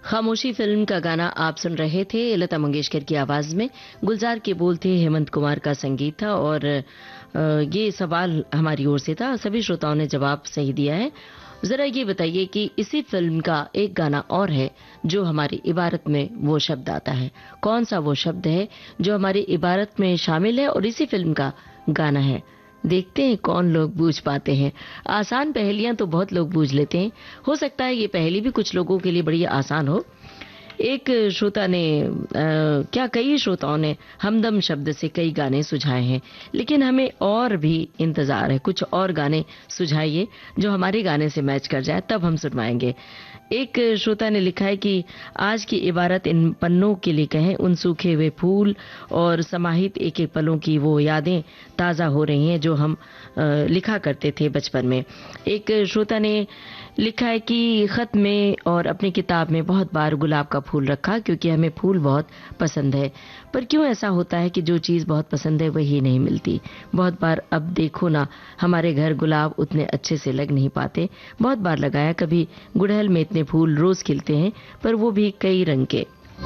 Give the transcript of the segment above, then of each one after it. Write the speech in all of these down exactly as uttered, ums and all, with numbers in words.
खामोशी फिल्म का गाना आप सुन रहे थे लता मंगेशकर की आवाज में। गुलजार के बोल थे, हेमंत कुमार का संगीत था और ये सवाल हमारी ओर से था। सभी श्रोताओं ने जवाब सही दिया है। जरा ये बताइए कि इसी फिल्म का एक गाना और है जो हमारी इबारत में वो शब्द आता है। कौन सा वो शब्द है जो हमारी इबारत में शामिल है और इसी फिल्म का गाना है? देखते हैं कौन लोग बूझ पाते हैं। आसान पहेलियां तो बहुत लोग बूझ लेते हैं। हो सकता है ये पहेली भी कुछ लोगों के लिए बड़ी आसान हो। एक श्रोता ने आ, क्या कई श्रोताओं ने हमदम शब्द से कई गाने सुझाए हैं, लेकिन हमें और भी इंतजार है। कुछ और गाने सुझाइए जो हमारे गाने से मैच कर जाए, तब हम सुनवाएंगे। एक श्रोता ने लिखा है कि आज की इबारत इन पन्नों के लिए कहें, उन सूखे हुए फूल और समाहित एक एक पलों की वो यादें ताज़ा हो रही हैं जो हम आ, लिखा करते थे बचपन में। एक श्रोता ने लिखा है कि खत में और अपनी किताब में बहुत बार गुलाब का फूल रखा क्योंकि हमें फूल बहुत पसंद है, पर क्यों ऐसा होता है कि जो चीज़ बहुत पसंद है वही नहीं मिलती। बहुत बार अब देखो ना, हमारे घर गुलाब उतने अच्छे से लग नहीं पाते। बहुत बार लगाया, कभी गुड़हल में इतने फूल रोज खिलते हैं पर वो भी कई रंग के।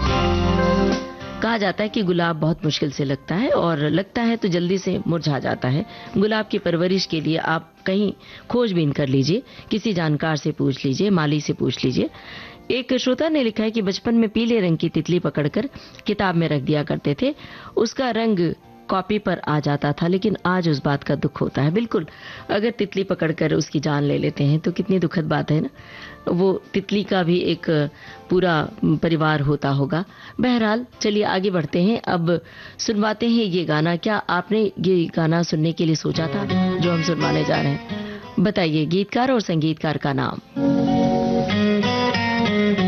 कहा जाता है कि गुलाब बहुत मुश्किल से लगता है और लगता है तो जल्दी से मुरझा जाता है। गुलाब की परवरिश के लिए आप कहीं खोजबीन कर लीजिए, किसी जानकार से पूछ लीजिए, माली से पूछ लीजिए। एक श्रोता ने लिखा है कि बचपन में पीले रंग की तितली पकड़कर किताब में रख दिया करते थे, उसका रंग कॉपी पर आ जाता था, लेकिन आज उस बात का दुख होता है। बिल्कुल, अगर तितली पकड़कर उसकी जान ले लेते हैं तो कितनी दुखद बात है ना। वो तितली का भी एक पूरा परिवार होता होगा। बहरहाल चलिए आगे बढ़ते हैं। अब सुनवाते हैं ये गाना। क्या आपने ये गाना सुनने के लिए सोचा था जो हम सुनवाने जा रहे हैं? बताइए गीतकार और संगीतकार का नाम।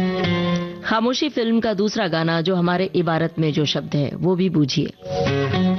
खामोशी फिल्म का दूसरा गाना जो हमारे इबारत में जो शब्द है वो भी बूझिए।